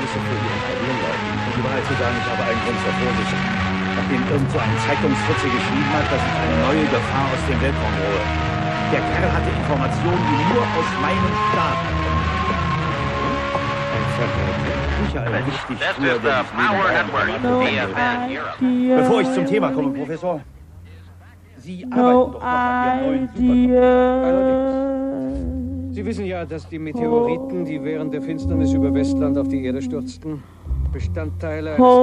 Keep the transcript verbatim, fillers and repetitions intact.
Interesse für Ihren eigenen Leuten. Um die Wahrheit zu sagen, ich habe einen Grund zur Vorsicht. Nachdem irgend so ein Zeitungsfritze geschrieben hat, dass ich eine neue Gefahr aus dem Weltraum drohe. Der Kerl hatte Informationen, die nur aus meinem Stab kommen. Ein Verräter. Michael, wichtig früher, der Bevor ich zum Thema komme, Professor. Sie arbeiten No doch noch an Ihrem neuen Supercomputer. Allerdings. Sie wissen ja, dass die Meteoriten, die während der Finsternis über Westland auf die Erde stürzten, Bestandteile eines